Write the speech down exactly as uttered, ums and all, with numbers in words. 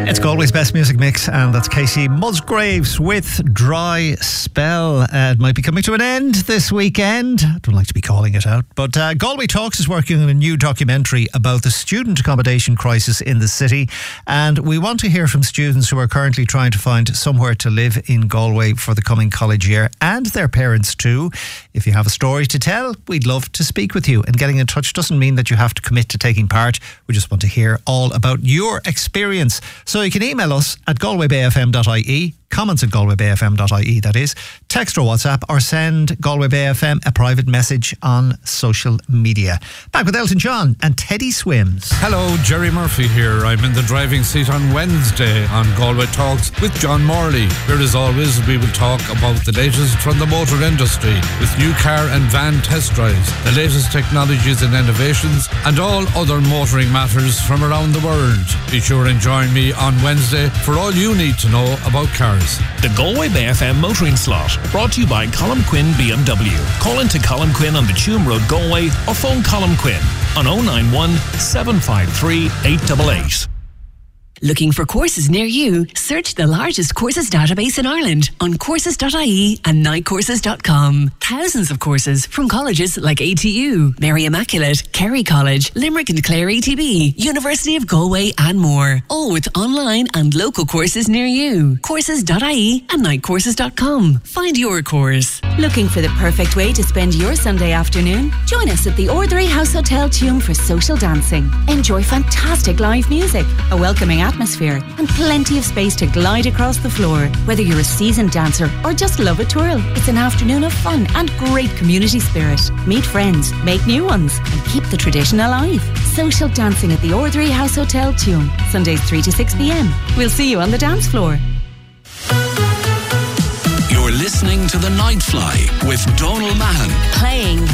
It's Galway's best music mix, and that's Casey Musgraves with Dry Spell. Uh, it might be coming to an end this weekend. I don't like to be calling it out, but uh, Galway Talks is working on a new documentary about the student accommodation crisis in the city, and we want to hear from students who are currently trying to find somewhere to live in Galway for the coming college year, and their parents too. If you have a story to tell, we'd love to speak with you, and getting in touch doesn't mean that you have to commit to taking part. We just want to hear all about your experience. So you can email us at galway bay f m dot i e, comments at galway bay f m dot i e, that is. Text or WhatsApp, or send Galway Bay F M a private message on social media. Back with Elton John and Teddy Swims. Hello, Jerry Murphy here. I'm in the driving seat on Wednesday on Galway Talks with John Morley, where as always we will talk about the latest from the motor industry with new car and van test drives, the latest technologies and innovations, and all other motoring matters from around the world. Be sure and join me on Wednesday for all you need to know about cars. The Galway Bay F M motoring slot, brought to you by Colin Quinn B M W. Call into Colin Quinn on the Tuam Road, Galway, or phone Colin Quinn on oh nine one, seven five three, eight eight eight. Looking for courses near you? Search the largest courses database in Ireland on courses dot I E and night courses dot com. Thousands of courses from colleges like A T U, Mary Immaculate, Kerry College, Limerick and Clare A T B, University of Galway and more. All with online and local courses near you. courses dot I E and night courses dot com. Find your course. Looking for the perfect way to spend your Sunday afternoon? Join us at the Ordinary House Hotel Tuam for social dancing. Enjoy fantastic live music, a welcoming atmosphere, and plenty of space to glide across the floor. Whether you're a seasoned dancer or just love a twirl, it's an afternoon of fun and great community spirit. Meet friends, make new ones, and keep the tradition alive. Social dancing at the Ordinary House Hotel Tuam, Sundays three to six p m. We'll see you on the dance floor. You're listening to The Night Fly with Donal Mahan. Playing